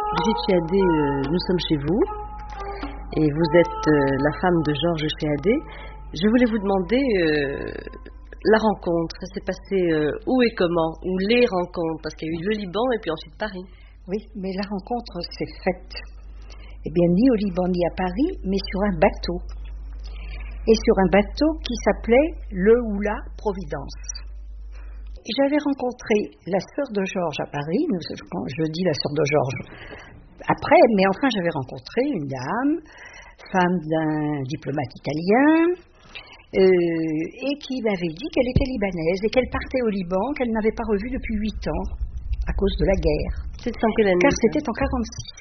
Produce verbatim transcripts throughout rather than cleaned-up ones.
Brigitte Chiadé, euh, nous sommes chez vous et vous êtes euh, la femme de Georges Chiadé. Je voulais vous demander euh, la rencontre, ça s'est passé euh, où et comment, ou les rencontres, parce qu'il y a eu le Liban et puis ensuite Paris. Oui, mais la rencontre s'est faite, eh bien, ni au Liban ni à Paris, mais sur un bateau. Et sur un bateau qui s'appelait le ou la Providence. J'avais rencontré la sœur de Georges à Paris, quand je dis la sœur de Georges, après, mais enfin j'avais rencontré une dame, femme d'un diplomate italien, euh, et qui m'avait dit qu'elle était libanaise et qu'elle partait au Liban, qu'elle n'avait pas revu depuis huit ans, à cause de la guerre. C'était en quelle année? Car c'était en quarante-six.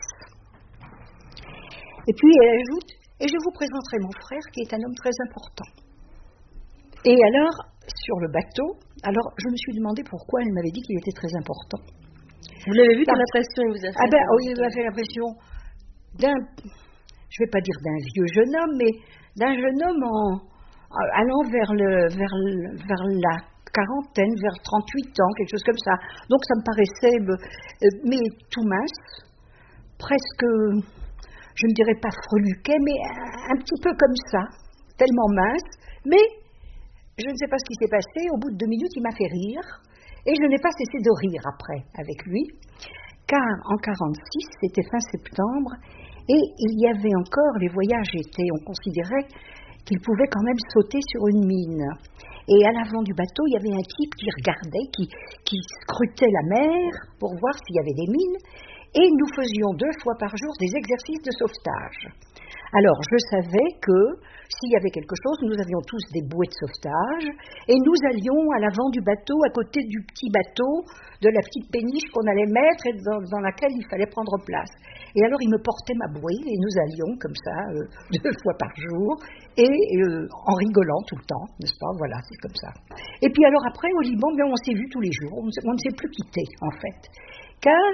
Et puis elle ajoute, et je vous présenterai mon frère qui est un homme très important. Et alors, sur le bateau, alors je me suis demandé pourquoi elle m'avait dit qu'il était très important. Vous l'avez vu, quelle impression il vous a fait? Ah ben, oh, il m'a fait l'impression d'un, je ne vais pas dire d'un vieux jeune homme, mais d'un jeune homme en, allant vers, le, vers, le, vers la quarantaine, vers trente-huit ans, quelque chose comme ça. Donc ça me paraissait, euh, mais tout mince, presque, je ne dirais pas freluquet, mais un, un petit peu comme ça, tellement mince, mais je ne sais pas ce qui s'est passé, au bout de deux minutes, il m'a fait rire, et je n'ai pas cessé de rire après avec lui, car en quarante-six, c'était fin septembre, et il y avait encore, les voyages étaient, on considérait qu'il pouvait quand même sauter sur une mine. Et à l'avant du bateau, il y avait un type qui regardait, qui, qui scrutait la mer pour voir s'il y avait des mines, et nous faisions deux fois par jour des exercices de sauvetage. Alors, je savais que s'il y avait quelque chose, nous avions tous des bouées de sauvetage et nous allions à l'avant du bateau, à côté du petit bateau, de la petite péniche qu'on allait mettre et dans, dans laquelle il fallait prendre place. Et alors, il me portait ma bouée et nous allions comme ça, euh, deux fois par jour, et euh, en rigolant tout le temps, n'est-ce pas? Voilà, c'est comme ça. Et puis alors après, au Liban, bien, on s'est vus tous les jours, on, on ne s'est plus quittés, en fait. Car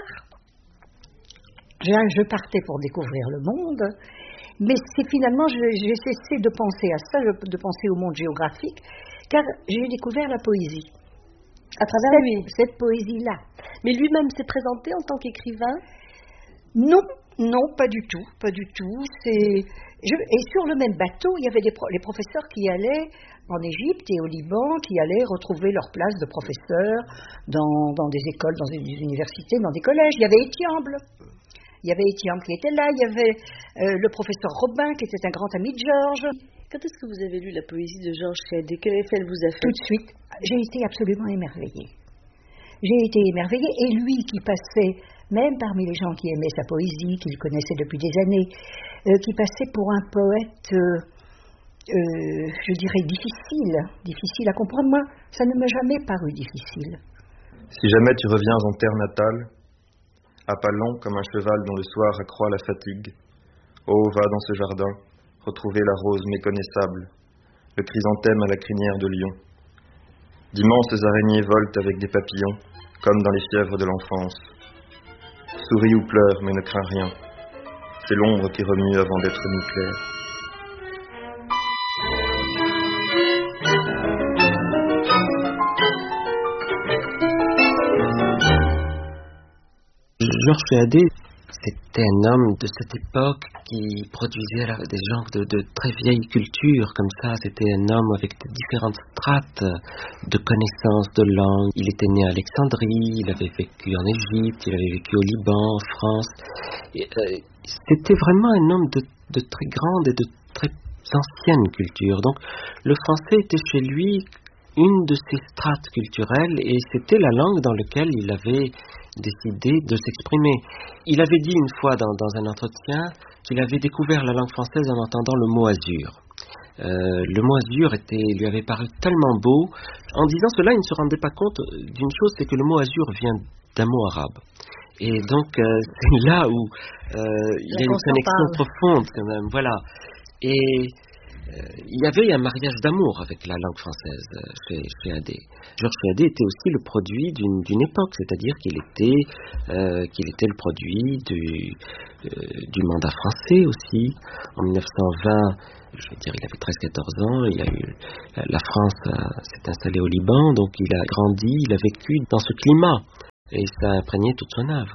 je partais pour découvrir le monde. Mais c'est finalement, j'ai cessé de penser à ça, de penser au monde géographique, car j'ai découvert la poésie. À travers cette, lui cette poésie-là. Mais lui-même s'est présenté en tant qu'écrivain? Non, non, pas du tout, pas du tout. C'est, je, et sur le même bateau, il y avait des pro, les professeurs qui allaient en Égypte et au Liban, qui allaient retrouver leur place de professeurs dans, dans des écoles, dans des universités, dans des collèges. Il y avait Étiamble. Il y avait Étienne qui était là, il y avait euh, le professeur Robin qui était un grand ami de Georges. Quand est-ce que vous avez lu la poésie de Georges Chiadé? Quel effet elle vous a fait? Tout de suite, j'ai été absolument émerveillée. J'ai été émerveillée, et lui qui passait, même parmi les gens qui aimaient sa poésie, qu'il connaissait depuis des années, euh, qui passait pour un poète, euh, euh, je dirais, difficile, difficile à comprendre. Moi, ça ne m'a jamais paru difficile. Si jamais tu reviens en terre natale, à pas longs comme un cheval dont le soir accroît la fatigue. Oh, va dans ce jardin, retrouver la rose méconnaissable, le chrysanthème à la crinière de lion. D'immenses araignées volent avec des papillons, comme dans les fièvres de l'enfance. Souris ou pleure, mais ne crains rien. C'est l'ombre qui remue avant d'être nucléaire. Georges Chiadé, c'était un homme de cette époque qui produisait des gens de, de très vieille culture, comme ça. C'était un homme avec différentes strates de connaissances de langue. Il était né à Alexandrie, il avait vécu en Égypte, il avait vécu au Liban, en France. Et, euh, c'était vraiment un homme de, de très grande et de très ancienne culture. Donc, le français était chez lui une de ses strates culturelles, et c'était la langue dans laquelle il avait décidé de s'exprimer. Il avait dit une fois dans, dans un entretien qu'il avait découvert la langue française en entendant le mot azur. Euh, le mot azur était, lui avait paru tellement beau. En disant cela, il ne se rendait pas compte d'une chose, c'est que le mot azur vient d'un mot arabe. Et donc, euh, c'est là où euh, il y a une connexion profonde quand même. Voilà. Et Euh, il y avait un mariage d'amour avec la langue française euh, chez Chiadé. Georges Chiadé était aussi le produit d'une, d'une époque, c'est-à-dire qu'il était, euh, qu'il était le produit du, euh, du mandat français aussi. En mille neuf cent vingt, je veux dire, il avait treize quatorze ans, il a eu, la France a, s'est installée au Liban, donc il a grandi, il a vécu dans ce climat. Et ça a imprégné toute son œuvre.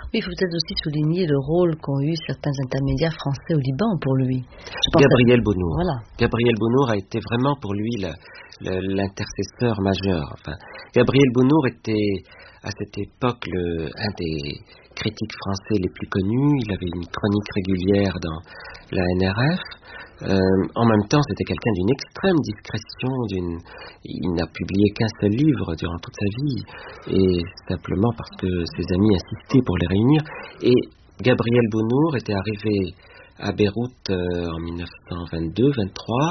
Oui, il faut peut-être aussi souligner le rôle qu'ont eu certains intermédiaires français au Liban pour lui. Gabriel Bonnour. Voilà. Gabriel Bonnour a été vraiment pour lui le, le, l'intercesseur majeur. Enfin, Gabriel Bonnour était à cette époque le, un des critiques français les plus connus. Il avait une chronique régulière dans la N R F. Euh, en même temps, c'était quelqu'un d'une extrême discrétion. D'une... Il n'a publié qu'un seul livre durant toute sa vie, et simplement parce que ses amis insistaient pour les réunir. Et Gabriel Bonnour était arrivé à Beyrouth euh, en dix-neuf cent vingt-deux vingt-trois.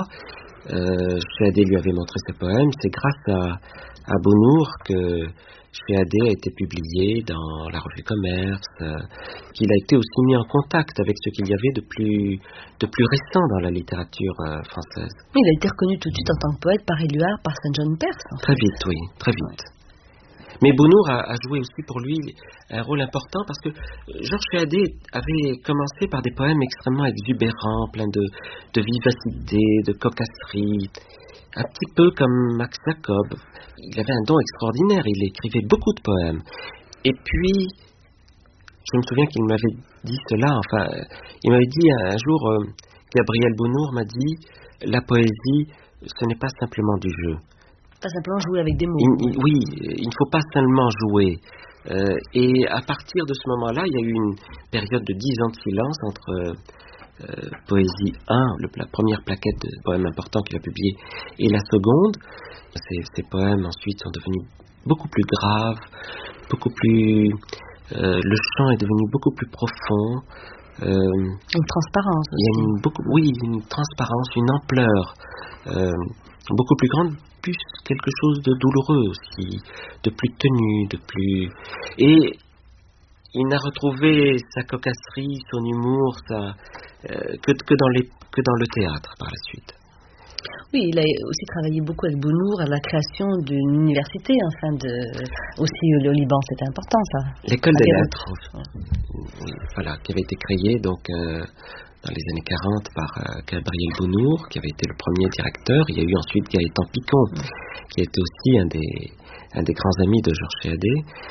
Euh, Chehadé lui avait montré ses poèmes. C'est grâce à, à Bonnour que Chehadé a été publié dans la revue Commerce, euh, qu'il a été aussi mis en contact avec ce qu'il y avait de plus, de plus récent dans la littérature euh, française. Il a été reconnu tout de suite en tant que poète par Éluard, par Saint John Perse. En fait. Très vite, oui, très vite. Mais Bonnour a, a joué aussi pour lui un rôle important parce que Georges Chehadé avait commencé par des poèmes extrêmement exubérants, pleins de, de vivacité, de cocasserie, un petit peu comme Max Jacob. Il avait un don extraordinaire, il écrivait beaucoup de poèmes. Et puis, je me souviens qu'il m'avait dit cela, enfin, il m'avait dit un jour, euh, Gabriel Bonnour m'a dit, la poésie, ce n'est pas simplement du jeu. Pas simplement jouer avec des mots. Il, il, oui, il ne faut pas seulement jouer. Euh, et à partir de ce moment-là, il y a eu une période de dix ans de silence entre euh, Poésie un, le, la première plaquette de poèmes importants qu'il a publié, et la seconde. Ces, ces poèmes ensuite sont devenus beaucoup plus graves, beaucoup plus... Euh, le chant est devenu beaucoup plus profond. Euh, une transparence aussi. Il y a une, beaucoup, oui, une transparence, une ampleur euh, beaucoup plus grande, plus quelque chose de douloureux aussi, de plus tenu, de plus... Et il n'a retrouvé sa cocasserie, son humour, sa, euh, que, que, dans les, que dans le théâtre par la suite. Oui, il a aussi travaillé beaucoup avec Bonnour à la création d'une université, enfin, de, aussi au Liban, c'était important ça. L'école des lettres, oui, voilà, qui avait été créée donc euh, dans les années quarante par euh, Gabriel Bonnour, qui avait été le premier directeur. Il y a eu ensuite Gaëtan Picon, mmh. qui était aussi un des, un des grands amis de Georges Chehadé.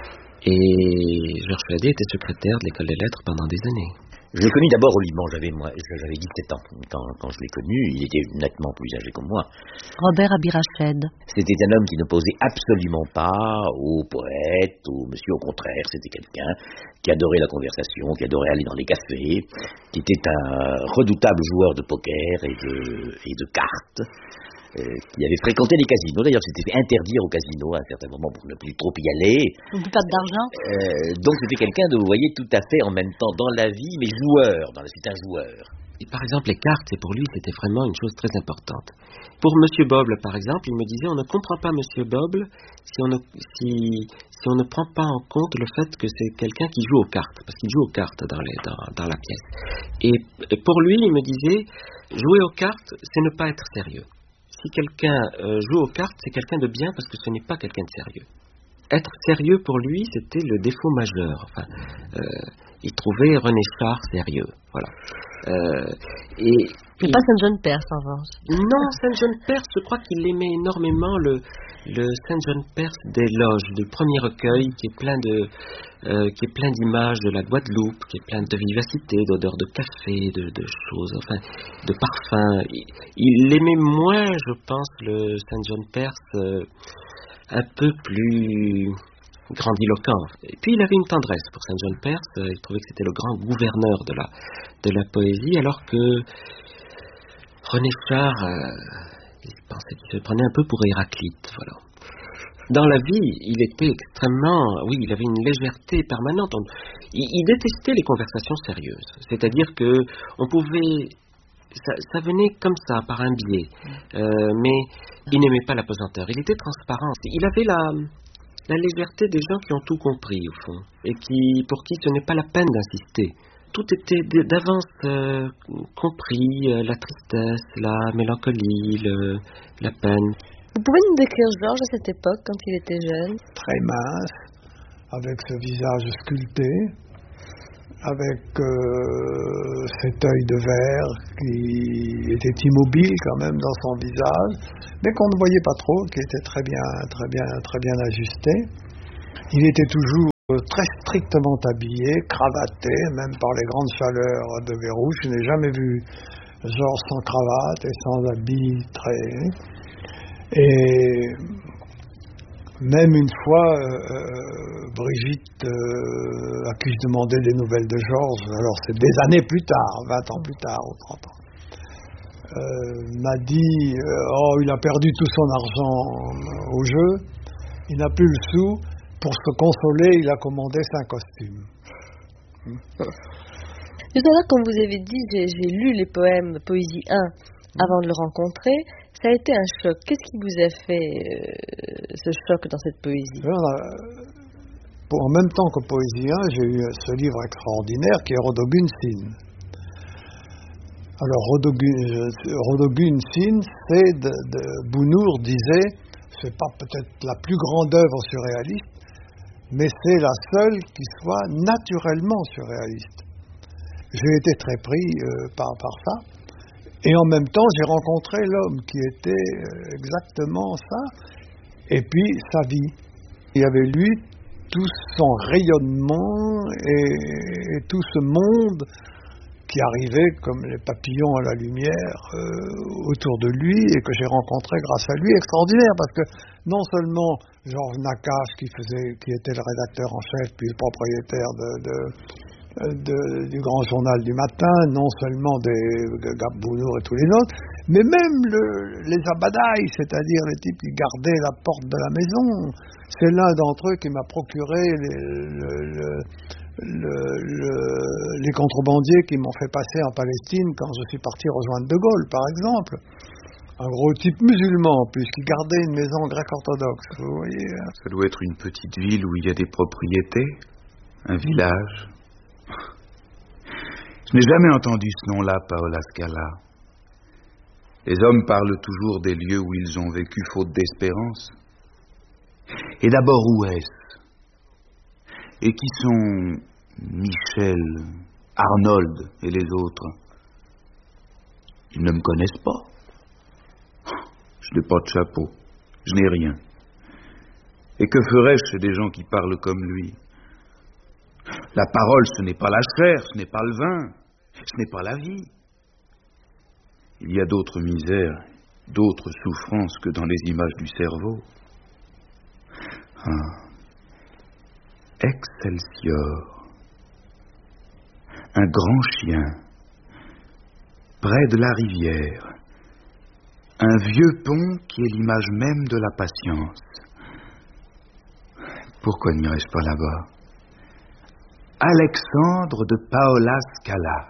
Et Georges Chehadé était secrétaire de l'école des lettres pendant des années. Je l'ai connu d'abord au Liban, j'avais, moi, j'avais dix-sept ans. Quand, quand je l'ai connu, il était nettement plus âgé que moi. Robert Abirached. C'était un homme qui n'opposait absolument pas au poète, au monsieur, au contraire, c'était quelqu'un qui adorait la conversation, qui adorait aller dans les cafés, qui était un redoutable joueur de poker et de, et de cartes. Euh, qui avait fréquenté les casinos. D'ailleurs, c'était fait interdire au casino à un certain moment pour ne plus trop y aller. On ne peut pas d'argent. Euh, donc, c'était quelqu'un de, vous voyez, tout à fait en même temps dans la vie, mais joueur. Dans la, c'est un joueur. Et par exemple, les cartes, c'est pour lui, c'était vraiment une chose très importante. Pour Monsieur Boble, par exemple, il me disait, on ne comprend pas Monsieur Boble si on ne, si, si on ne prend pas en compte le fait que c'est quelqu'un qui joue aux cartes, parce qu'il joue aux cartes dans, les, dans, dans la pièce. Et pour lui, il me disait, jouer aux cartes, c'est ne pas être sérieux. Si quelqu'un euh, joue aux cartes, c'est quelqu'un de bien parce que ce n'est pas quelqu'un de sérieux. Être sérieux pour lui, c'était le défaut majeur. Enfin, euh, il trouvait René Char sérieux. Voilà. Euh, et Mais pas Saint John Perse en revanche. Non, Saint John Perse, je crois qu'il aimait énormément le, le Saint John Perse des Loges, du premier recueil qui est plein de, euh, qui est plein d'images de la Guadeloupe, qui est plein de vivacité, d'odeurs de café, de, de choses, enfin, de parfums. Il, il aimait moins, je pense, le Saint John Perse euh, un peu plus grandiloquent. Et puis il avait une tendresse pour Saint John Perse. Il trouvait que c'était le grand gouverneur de la, de la poésie, alors que René Char, euh, il pensait qu'il se prenait un peu pour Héraclite, voilà. Dans la vie, il était extrêmement... Oui, il avait une légèreté permanente. On, il, il détestait les conversations sérieuses. C'est-à-dire que on pouvait... Ça, ça venait comme ça, par un biais. Euh, mais il n'aimait pas la pesanteur. Il était transparent. Il avait la, la légèreté des gens qui ont tout compris, au fond. Et qui, pour qui ce n'est pas la peine d'insister. Tout était d'avance euh, compris, euh, la tristesse, la mélancolie, le, la peine. Vous pouvez nous décrire Georges à cette époque, quand il était jeune? Très mince, avec ce visage sculpté, avec euh, cet œil de verre qui était immobile quand même dans son visage, mais qu'on ne voyait pas trop, qui était très bien, très bien, très bien ajusté. Il était toujours Très strictement habillé, cravaté, même par les grandes chaleurs de Beyrouth. Je n'ai jamais vu Georges sans cravate et sans habit très... Et même une fois, euh, Brigitte, euh, à qui je demandais des nouvelles de Georges, alors c'est des années plus tard, vingt ans plus tard ou trente ans, euh, m'a dit euh, oh, il a perdu tout son argent au jeu, il n'a plus le sou. Pour se consoler, il a commandé cinq costumes. Tout à l'heure, comme vous avez dit, j'ai, j'ai lu les poèmes Poésie un avant de le rencontrer. Ça a été un choc. Qu'est-ce qui vous a fait euh, ce choc dans cette poésie? Alors, pour, en même temps que Poésie un, j'ai eu ce livre extraordinaire qui est Rodogun Sin. Alors, Rodogun, Rodogun Sin, c'est de, de Bounour disait, c'est pas peut-être la plus grande œuvre surréaliste, mais c'est la seule qui soit naturellement surréaliste. J'ai été très pris euh, par, par ça, et en même temps j'ai rencontré l'homme qui était euh, exactement ça, et puis sa vie. Il y avait lui tout son rayonnement et, et tout ce monde qui arrivait comme les papillons à la lumière euh, autour de lui et que j'ai rencontré grâce à lui, extraordinaire, parce que non seulement Georges Nakache qui faisait, qui était le rédacteur en chef puis le propriétaire de, de, de, du grand journal du matin, non seulement des Gab Bounour et tous les autres, mais même le, les abadaïs, c'est-à-dire les types qui gardaient la porte de la maison. C'est l'un d'entre eux qui m'a procuré les, le, le, Le, le, les contrebandiers qui m'ont fait passer en Palestine quand je suis parti rejoindre De Gaulle, par exemple. Un gros type musulman, puisqu'il gardait une maison grecque-orthodoxe, vous voyez. Ça doit être une petite ville où il y a des propriétés, un village. Je n'ai jamais entendu ce nom-là, Paola Scala. Les hommes parlent toujours des lieux où ils ont vécu faute d'espérance. Et d'abord, où est-ce? Et qui sont Michel, Arnold et les autres? Ils ne me connaissent pas. Je n'ai pas de chapeau, je n'ai rien. Et que ferais-je chez des gens qui parlent comme lui? La parole, ce n'est pas la chair, ce n'est pas le vin, ce n'est pas la vie. Il y a d'autres misères, d'autres souffrances que dans les images du cerveau. Ah. Excelsior. Un grand chien, près de la rivière, un vieux pont qui est l'image même de la patience. Pourquoi n'irais-je pas là-bas? Alexandre de Paola Scala.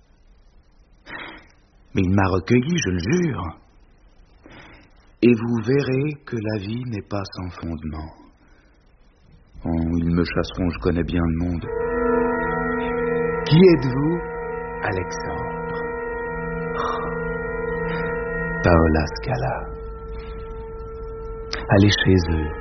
Mais il m'a recueilli, je le jure. Et vous verrez que la vie n'est pas sans fondement. Oh, ils me chasseront, je connais bien le monde. Qui êtes-vous, Alexandre? Oh. Paola Scala. Allez chez eux.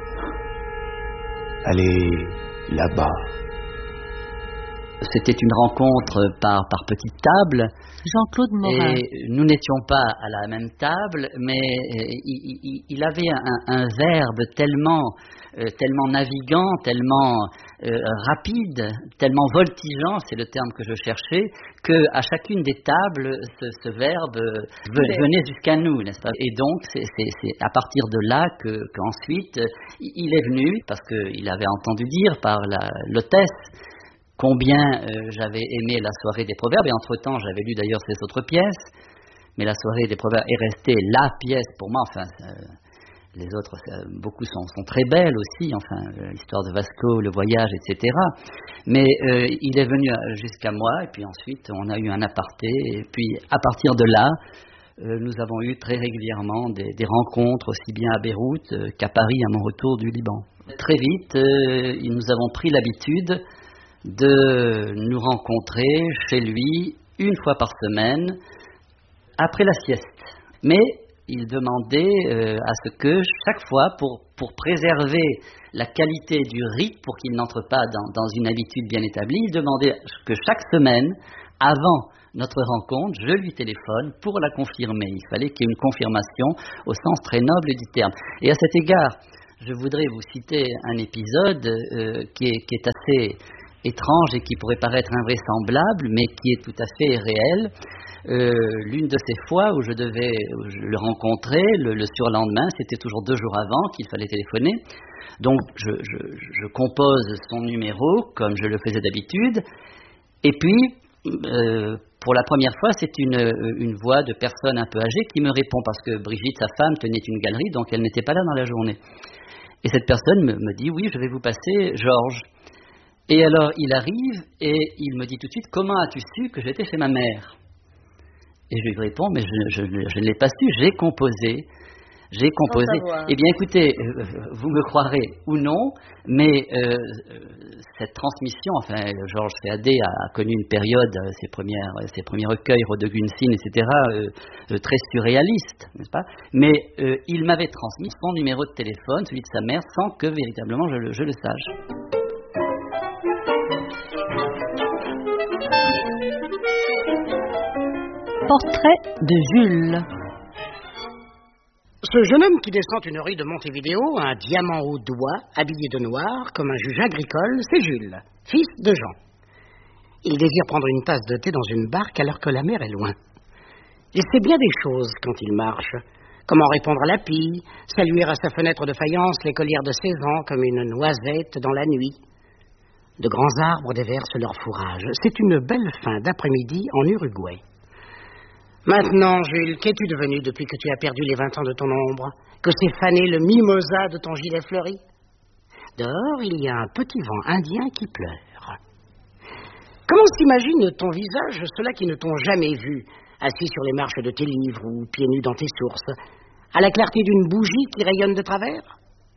Allez là-bas. C'était une rencontre par, par petite table. Jean-Claude Morin. Et nous n'étions pas à la même table, mais il, il, il avait un, un verbe tellement, euh, tellement navigant, tellement euh, rapide, tellement voltigeant, c'est le terme que je cherchais, qu'à chacune des tables, ce, ce verbe venait jusqu'à nous, n'est-ce pas? Et donc, c'est, c'est, c'est à partir de là que, qu'ensuite, il est venu, parce qu'il avait entendu dire par la, l'hôtesse, combien euh, j'avais aimé la soirée des proverbes, et entre-temps j'avais lu d'ailleurs ces autres pièces, mais la soirée des proverbes est restée la pièce pour moi, enfin euh, les autres, euh, beaucoup sont, sont très belles aussi, enfin euh, l'histoire de Vasco, le voyage, et cetera. Mais euh, il est venu jusqu'à moi, et puis ensuite on a eu un aparté, et puis à partir de là, euh, nous avons eu très régulièrement des, des rencontres, aussi bien à Beyrouth euh, qu'à Paris à mon retour du Liban. Très vite, euh, nous avons pris l'habitude de nous rencontrer chez lui une fois par semaine après la sieste. Mais il demandait euh, à ce que chaque fois, pour, pour préserver la qualité du rite, pour qu'il n'entre pas dans, dans une habitude bien établie, il demandait que chaque semaine, avant notre rencontre, je lui téléphone pour la confirmer. Il fallait qu'il y ait une confirmation au sens très noble du terme. Et à cet égard, je voudrais vous citer un épisode euh, qui, est, qui est assez étrange et qui pourrait paraître invraisemblable, mais qui est tout à fait réel. Euh, l'une de ces fois où je devais où je le rencontrer, le, le surlendemain, c'était toujours deux jours avant qu'il fallait téléphoner. Donc je, je, je compose son numéro comme je le faisais d'habitude, et puis euh, pour la première fois, c'est une, une voix de personne un peu âgée qui me répond, parce que Brigitte, sa femme, tenait une galerie, donc elle n'était pas là dans la journée. Et cette personne me, me dit, oui, je vais vous passer Georges. Et alors, il arrive et il me dit tout de suite, comment as-tu su que j'étais chez ma mère? Et je lui réponds, mais je, je, je ne l'ai pas su, j'ai composé. J'ai composé. Eh bien, écoutez, euh, vous me croirez ou non, mais euh, cette transmission, enfin, Georges Féadé a connu une période, ses, premières, ses premiers recueils, Rodegunsin, et cetera, euh, euh, très surréalistes, n'est-ce pas? Mais euh, il m'avait transmis son numéro de téléphone, celui de sa mère, sans que véritablement je le, je le sache. Portrait de Jules. Ce jeune homme qui descend une rue de Montevideo, un diamant au doigt, habillé de noir, comme un juge agricole, c'est Jules, fils de Jean. Il désire prendre une tasse de thé dans une barque alors que la mer est loin. Il sait bien des choses quand il marche. Comment répondre à la pie, saluer à sa fenêtre de faïence l'écolière de seize ans comme une noisette dans la nuit. De grands arbres déversent leur fourrage. C'est une belle fin d'après-midi en Uruguay. Maintenant, Jules, qu'es-tu devenu depuis que tu as perdu les vingt ans de ton ombre? Que s'est fané le mimosa de ton gilet fleuri? Dehors, il y a un petit vent indien qui pleure. Comment s'imagine ton visage ceux-là qui ne t'ont jamais vu, assis sur les marches de tes livres ou pieds nus dans tes sources, à la clarté d'une bougie qui rayonne de travers?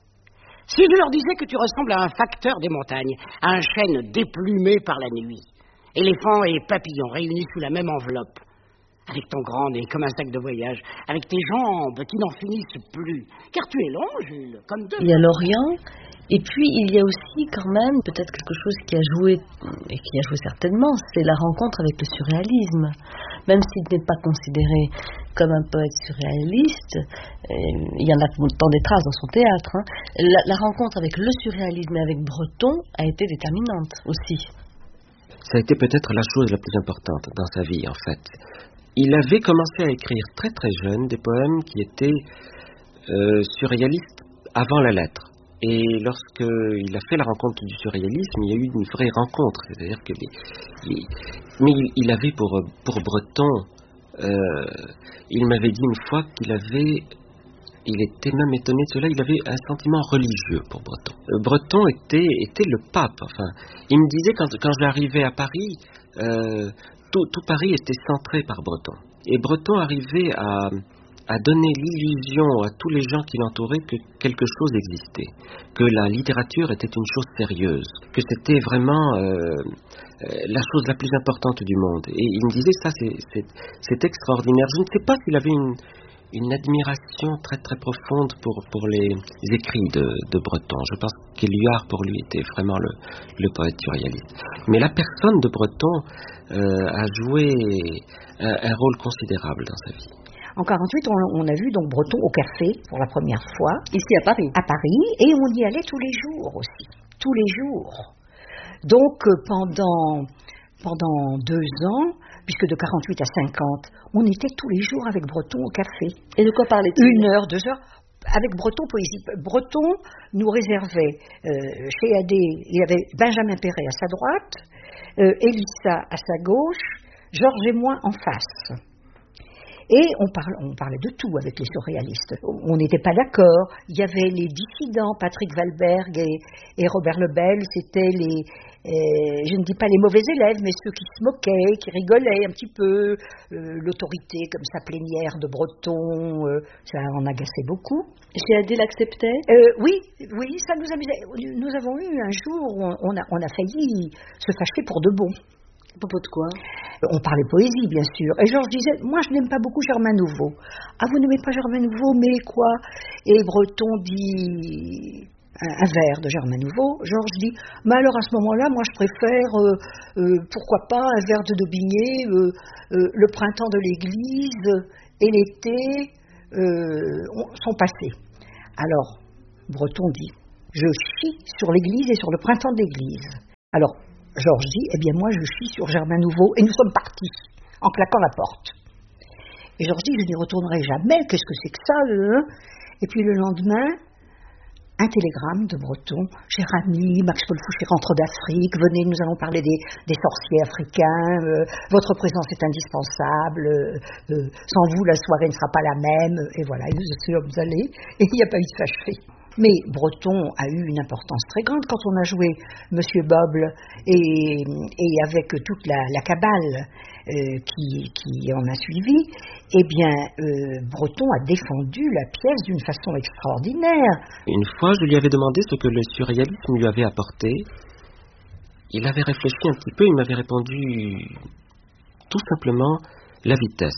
Si je leur disais que tu ressembles à un facteur des montagnes, à un chêne déplumé par la nuit, éléphant et papillon réunis sous la même enveloppe, avec ton grand nez comme un sac de voyage, avec tes jambes qui n'en finissent plus, car tu es long, Jules, comme deux. Il y a l'Orient, et puis il y a aussi quand même peut-être quelque chose qui a joué, et qui a joué certainement, c'est la rencontre avec le surréalisme. Même s'il n'est pas considéré comme un poète surréaliste, euh, il y en a tant des traces dans son théâtre, hein, la, la rencontre avec le surréalisme et avec Breton a été déterminante aussi. Ça a été peut-être la chose la plus importante dans sa vie, en fait. Il avait commencé à écrire très très jeune des poèmes qui étaient euh, surréalistes avant la lettre. Et lorsqu'il a fait la rencontre du surréalisme, il y a eu une vraie rencontre. C'est-à-dire que les, les, mais il, il avait pour, pour Breton, euh, il m'avait dit une fois qu'il avait, il était même étonné de cela, il avait un sentiment religieux pour Breton. Euh, Breton était, était le pape. Enfin, il me disait quand, quand j'arrivais à Paris, euh, Tout, tout Paris était centré par Breton. Et Breton arrivait à, à donner l'illusion à tous les gens qui l'entouraient que quelque chose existait, que la littérature était une chose sérieuse, que c'était vraiment euh, la chose la plus importante du monde. Et il me disait ça, c'est, c'est, c'est extraordinaire. Je ne sais pas s'il avait une, une admiration très très profonde pour, pour les écrits de, de Breton. Je pense qu'Éluard pour lui était vraiment le, le poète surréaliste. Mais la personne de Breton euh, a joué un, un rôle considérable dans sa vie. En quarante-huit, on, on a vu donc Breton au café pour la première fois. Ici à Paris. À Paris, et on y allait tous les jours aussi. Tous les jours. Donc euh, pendant, pendant deux ans, puisque de quarante-huit à cinquante, on était tous les jours avec Breton au café. Et de quoi parlait-il? Une heure, deux heures. Avec Breton Poésie. Breton nous réservait, euh, chez Adé, il y avait Benjamin Perret à sa droite, euh, Elissa à sa gauche, Georges et moi en face. Et on, parle, on parlait de tout avec les surréalistes. On n'était pas d'accord. Il y avait les dissidents, Patrick Valberg et, et Robert Lebel, c'était les, euh, je ne dis pas les mauvais élèves, mais ceux qui se moquaient, qui rigolaient un petit peu. Euh, l'autorité comme ça plénière de Breton, euh, ça en agaçait beaucoup. Chez Adé l'acceptait euh, Oui, oui, ça nous amusait. Nous avons eu un jour où on a, on a failli se fâcher pour de bon. À propos de quoi? On parlait poésie, bien sûr. Et Georges disait, moi je n'aime pas beaucoup Germain Nouveau. Ah, vous n'aimez pas Germain Nouveau, mais quoi? Et Breton dit un, un vers de Germain Nouveau. Georges dit, mais alors à ce moment-là, moi je préfère, euh, euh, pourquoi pas, un vers de Daubigné, euh, euh, le printemps de l'église et l'été euh, sont passés. Alors, Breton dit « Je chie sur l'église et sur le printemps de l'église ». Alors, Georges dit « Eh bien, moi, je chie sur Germain Nouveau » et nous sommes partis, en claquant la porte. Et Georges dit « Je n'y retournerai jamais, qu'est-ce que c'est que ça euh? ?» Et puis le lendemain, un télégramme de Breton « Cher ami, Max-Paul Fouché rentre d'Afrique, venez, nous allons parler des, des sorciers africains, euh, votre présence est indispensable, euh, euh, sans vous la soirée ne sera pas la même. » Et voilà, nous sommes allés et il n'y a pas eu de fâcherie. Mais Breton a eu une importance très grande quand on a joué Monsieur Boble et, et avec toute la, la cabale euh, qui, qui en a suivi, eh bien, euh, Breton a défendu la pièce d'une façon extraordinaire. Une fois, je lui avais demandé ce que le surréalisme lui avait apporté. Il avait réfléchi un petit peu, il m'avait répondu tout simplement la vitesse.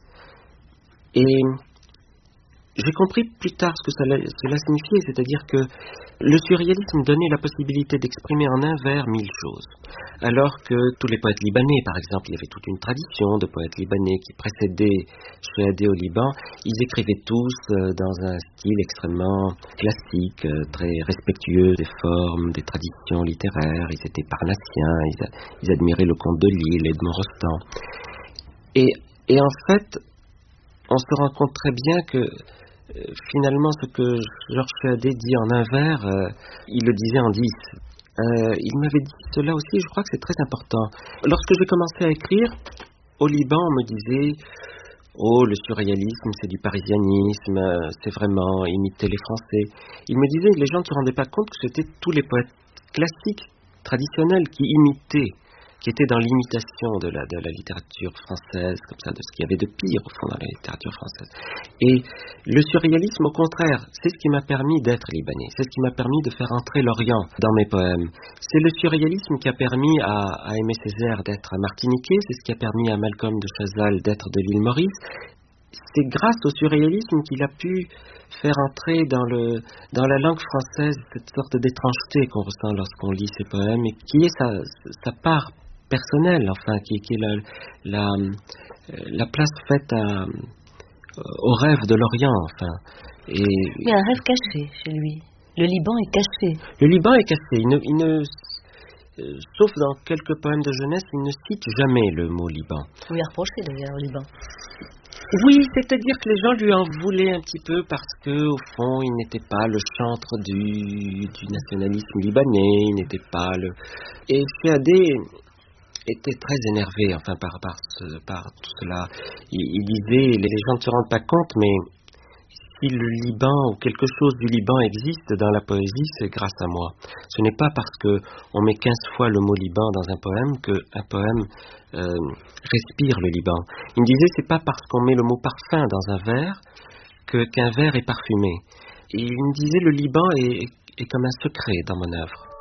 Et j'ai compris plus tard ce que cela, cela signifiait, c'est-à-dire que le surréalisme donnait la possibilité d'exprimer en un vers mille choses. Alors que tous les poètes libanais, par exemple, il y avait toute une tradition de poètes libanais qui précédaient Chehadé au Liban, ils écrivaient tous euh, dans un style extrêmement classique, euh, très respectueux des formes, des traditions littéraires, ils étaient parnassiens, ils, ils admiraient le comte de Lille, Edmond Rostand. Et, et en fait, on se rend compte très bien que Euh, finalement, ce que Georges Chehadé dit en un vers, euh, il le disait en dix. Euh, il m'avait dit cela aussi, je crois que c'est très important. Lorsque j'ai commencé à écrire, au Liban, on me disait « Oh, le surréalisme, c'est du parisianisme, c'est vraiment imiter les Français. » Il me disait, les gens ne se rendaient pas compte que c'était tous les poètes classiques, traditionnels, qui imitaient, qui était dans l'imitation de la, de la littérature française, comme ça, de ce qu'il y avait de pire, au fond, dans la littérature française. Et le surréalisme, au contraire, c'est ce qui m'a permis d'être libanais, c'est ce qui m'a permis de faire entrer l'Orient dans mes poèmes. C'est le surréalisme qui a permis à, à Aimé Césaire d'être martiniquais, c'est ce qui a permis à Malcolm de Chazal d'être de l'île Maurice. C'est grâce au surréalisme qu'il a pu faire entrer dans, le, dans la langue française cette sorte d'étrangeté qu'on ressent lorsqu'on lit ses poèmes, et qui est sa, sa part personnelle, enfin, qui, qui est la, la, la place faite à, au rêve de l'Orient, enfin. Et, il y a un rêve caché chez lui. Le Liban est caché. Le Liban est caché. Il ne, il ne, euh, sauf dans quelques poèmes de jeunesse, il ne cite jamais le mot Liban. Vous lui a reproché d'ailleurs au Liban. Oui, c'est-à-dire que les gens lui en voulaient un petit peu parce que, au fond, il n'était pas le chantre du, du nationalisme libanais, il n'était pas le... Et Chehadé était très énervé, enfin, par, par, ce, par tout cela. Il, il disait, les gens ne se rendent pas compte, mais si le Liban ou quelque chose du Liban existe dans la poésie, c'est grâce à moi. Ce n'est pas parce qu'on met quinze fois le mot Liban dans un poème qu'un poème euh, respire le Liban. Il me disait, c'est pas parce qu'on met le mot parfum dans un verre que, qu'un verre est parfumé. Et il me disait, le Liban est, est comme un secret dans mon œuvre.